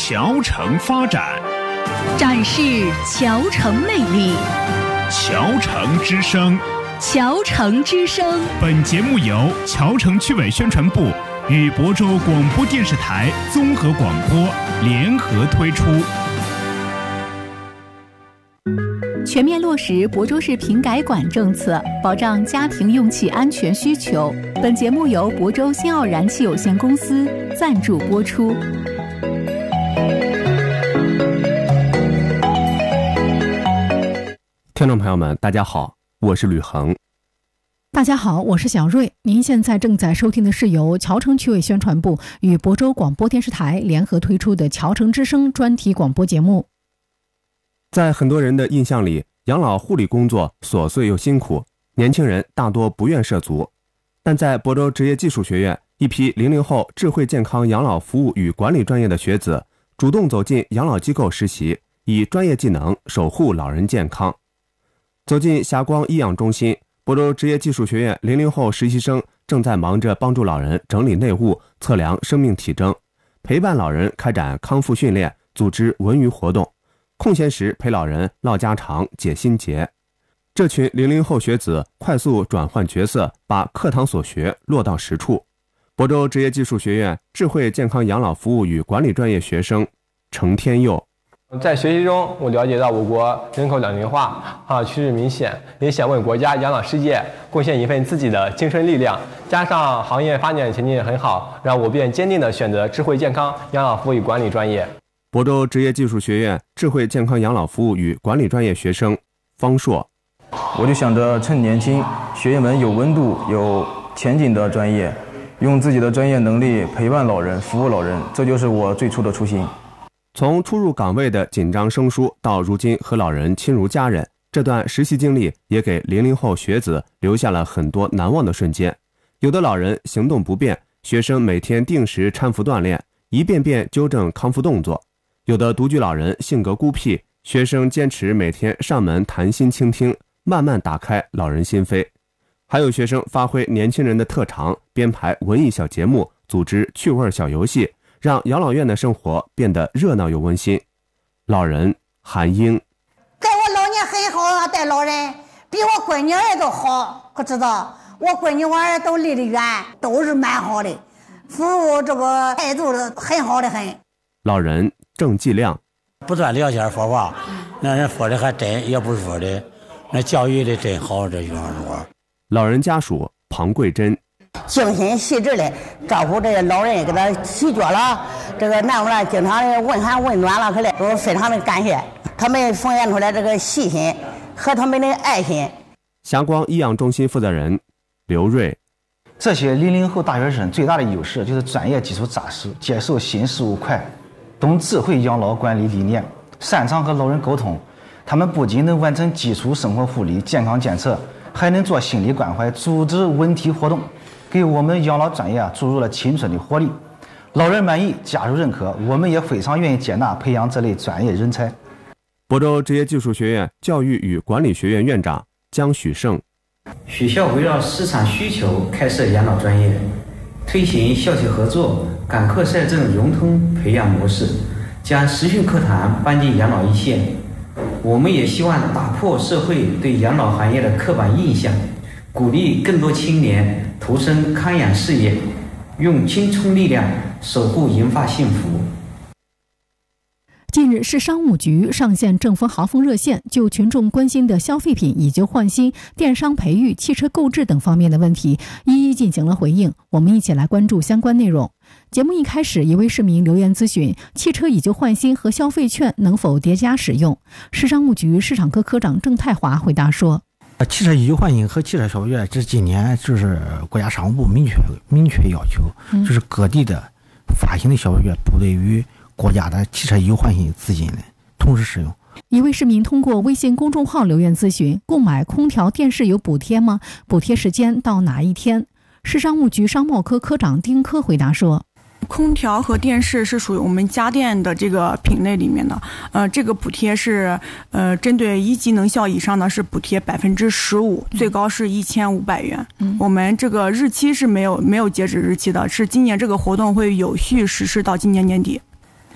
侨城发展， 展示侨城魅力。 侨城之声， 侨城之声。 本节目由侨城区委宣传部与亳州广播电视台综合广播联合推出。 全面落实亳州市瓶改管政策，保障家庭用气安全需求。本节目由亳州新奥燃气有限公司赞助播出。 听众朋友们，大家好，我是吕恒。 大家好，我是小瑞。您现在正在收听的是由侨城区委宣传部与亳州广播电视台联合推出的侨城之声专题广播节目。 在很多人的印象里，养老护理工作琐碎又辛苦，年轻人大多不愿涉足。但在亳州职业技术学院，一批00后智慧健康养老服务与管理专业的学子主动走进养老机构实习，以专业技能守护老人健康。走进霞光医养中心，亳州职业技术学院00后实习生正在忙着帮助老人整理内务、测量生命体征，陪伴老人开展康复训练，组织文娱活动，空闲时陪老人唠家常、解心结。这群00后学子快速转换角色，把课堂所学落到实处。亳州职业技术学院智慧健康养老服务与管理专业学生程天佑。 在学习中，我了解到我国人口老龄化趋势明显，也想为国家养老事业贡献一份自己的青春力量。加上行业发展前景很好，让我便坚定地选择智慧健康养老服务与管理专业。 亳州职业技术学院智慧健康养老服务与管理专业学生方硕。 我就想着趁年轻，学一门有温度、有前景的专业，用自己的专业能力陪伴老人、服务老人，这就是我最初的初心。 从初入岗位的紧张生疏到如今和老人亲如家人，这段实习经历也给00后学子留下了很多难忘的瞬间。有的老人行动不便，学生每天定时搀扶锻炼，一遍遍纠正康复动作；有的独居老人性格孤僻，学生坚持每天上门谈心倾听，慢慢打开老人心扉。还有学生发挥年轻人的特长，编排文艺小节目，组织趣味小游戏，让养老院的生活变得热闹又温馨。老人韩英： 带我老年很好啊，带老人比我闺女儿都好，可知道我闺女我儿都离得远，都是蛮好的，服务这个态度很好的很。 老人郑继亮： 不断了解说话，那人说的还真，也不是说的，那教育的真好，这院儿。 老人家属庞桂珍： 精心细致的照顾这些老人，给他洗脚了，这个那么经常的问寒问暖了，可来都非常的感谢他们奉献出来这个细心和他们的爱心。 霞光医养中心负责人刘瑞： 这些00后大学生最大的优势就是专业基础扎实，接受新事物快，懂智慧养老管理理念，擅长和老人沟通。他们不仅能完成基础生活护理、健康监测，还能做心理关怀、组织文体活动，给我们养老专业注入了青春的活力。老人满意，家属认可，我们也非常愿意接纳培养这类专业人才。 亳州职业技术学院教育与管理学院院长江许胜： 学校围绕市场需求开设养老专业，推行校企合作、赶课赛政融通培养模式，将实训课堂搬进养老一线。我们也希望打破社会对养老行业的刻板印象，鼓励更多青年投身康养事业，用青春力量守护银发幸福。 近日，市商务局上线正风豪风热线，就群众关心的消费品以旧换新、电商培育、汽车购置等方面的问题，一一进行了回应。我们一起来关注相关内容。节目一开始，一位市民留言咨询汽车以旧换新和消费券能否叠加使用。市商务局市场科科长郑太华回答说： 汽车以旧换新和汽车消费券，这今年就是国家商务部明确要求，就是各地的发行的消费券不对于国家的汽车以旧换新资金的同时使用。 一位市民通过微信公众号留言咨询：购买空调、电视有补贴吗？补贴时间到哪一天？市商务局商贸科科长丁科回答说： 空调和电视是属于我们家电的这个品类里面的，这个补贴是针对1级能效以上的是补贴15%，最高是1500元。我们这个日期是没有截止日期的，是今年这个活动会有序实施到今年年底。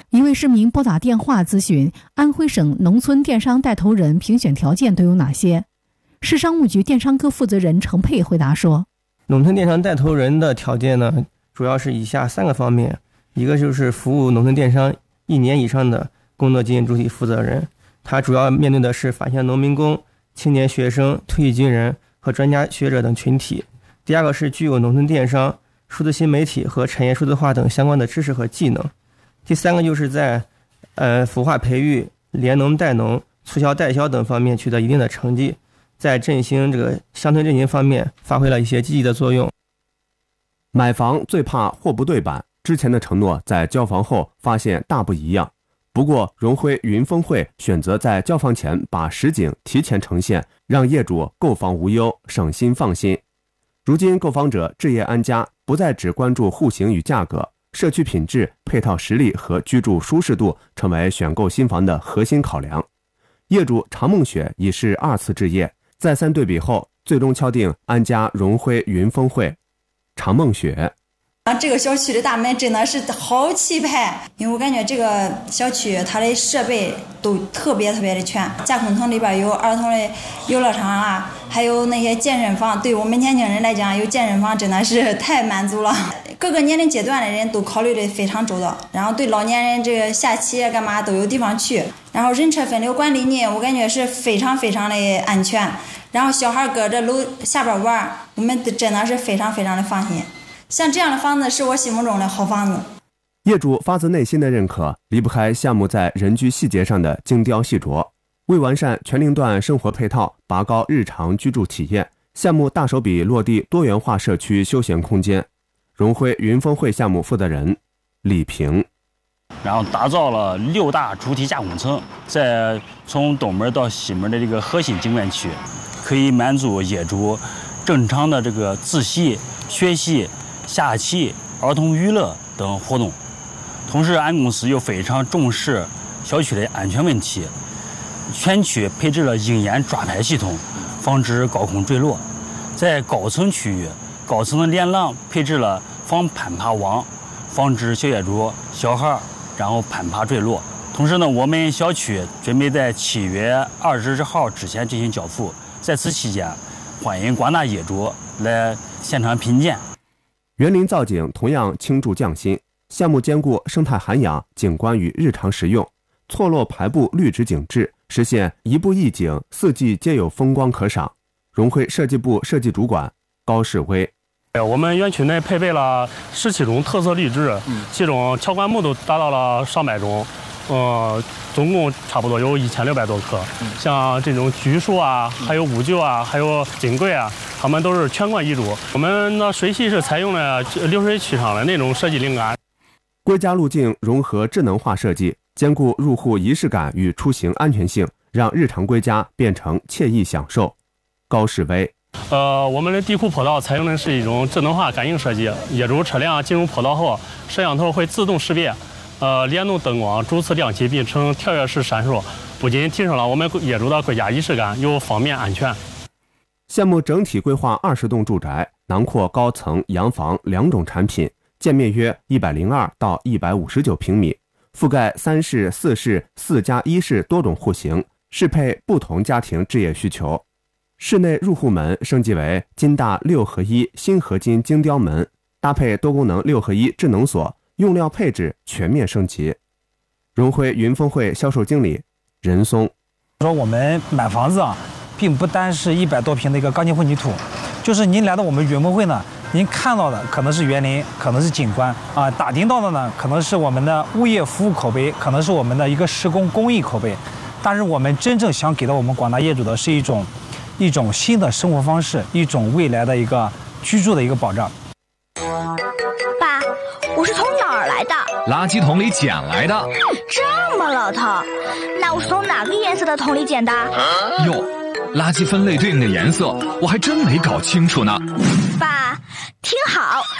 一位市民拨打电话咨询安徽省农村电商带头人评选条件都有哪些。市商务局电商科负责人程佩回答说， 农村电商带头人的条件呢，主要是以下3个方面。一个就是服务农村电商1年以上的工作经验主体负责人，他主要面对的是法线农民工、青年学生、退役军人和专家学者等群体。第二个是具有农村电商、数字新媒体和产业数字化等相关的知识和技能。第3个就是在孵化培育、联农带农、促销代销等方面取得一定的成绩，在振兴这个乡村振兴方面发挥了一些积极的作用。 买房最怕货不对版，之前的承诺在交房后发现大不一样。不过荣辉云峰会选择在交房前把实景提前呈现，让业主购房无忧，省心放心。如今购房者置业安家，不再只关注户型与价格，社区品质、配套实力和居住舒适度成为选购新房的核心考量。业主常梦雪已是2次置业，再三对比后，最终敲定安家荣辉云峰会。常梦雪， 这个小区的大门真的是好气派，因为我感觉这个小区它的设备都特别的全，架空层里边有儿童的游乐场啊，还有那些健身房，对我们年轻人来讲有健身房真的是太满足了。各个年龄阶段的人都考虑的非常周到，然后对老年人这个下棋干嘛都有地方去，然后人车分流管理呢，我感觉是非常的安全，然后小孩搁着楼下边玩，我们真的是非常的放心。像这样的房子是我心目中的好房子。 业主发自内心的认可，离不开项目在人居细节上的精雕细琢。为完善全龄段生活配套，拔高日常居住体验，项目大手笔落地多元化社区休闲空间。荣辉云峰会项目负责人李平， 然后打造了6大主体架空层，在从东门到西门的这个核心景观区，可以满足业主正常的这个自习、学习、下棋、儿童娱乐等活动。同时，俺公司又非常重视小区的安全问题，全区配置了鹰眼抓拍系统，防止高空坠落。在高层区域，高层的连廊配置了防攀爬网，防止小业主、小孩然后攀爬坠落。同时呢，我们小区准备在7月20号之前进行交付，在此期间，欢迎广大业主来现场品鉴。 园林造景同样倾注匠心，项目兼顾生态涵养、景观与日常实用，错落排布绿植景致，实现一步一景，4季皆有风光可赏。荣辉设计部设计主管高世威， 我们园区内配备了17种特色绿植，其中乔灌木都达到了上百种，总共差不多有1600多棵。像这种橘树啊，还有五桕啊，还有金桂啊，它们都是全馆一株。我们的水系是采用了流水曲上的那种设计灵感。 归家路径融合智能化设计，兼顾入户仪式感与出行安全性，让日常归家变成惬意享受。高世威， 我们的地库坡道采用的是一种智能化感应设计，业主车辆进入坡道后，摄像头会自动识别，联动灯光主次亮起，并呈跳跃式闪烁，不仅提升了我们业主的归家仪式感，又方便安全。 项目整体规划20栋住宅，囊括高层、洋房2种产品，建面约102到159平米，覆盖3室、4室、4+1室多种户型，适配不同家庭置业需求。室内入户门升级为金大6合1新合金精雕门，搭配多功能6合1智能锁，用料配置全面升级。荣辉云峰会销售经理任松说，我们买房子啊，并不单是100多平的一个钢筋混凝土，就是您来到我们云峰会呢，您看到的可能是园林，可能是景观啊，打听到的呢，可能是我们的物业服务口碑，可能是我们的一个施工工艺口碑。但是我们真正想给到我们广大业主的是一种新的生活方式，一种未来的一个居住的一个保障。 爸，我是从哪儿来的？ 垃圾桶里捡来的。 这么老套，那我是从哪个颜色的桶里捡的？ 哟，垃圾分类对应的颜色我还真没搞清楚呢。 爸，听好，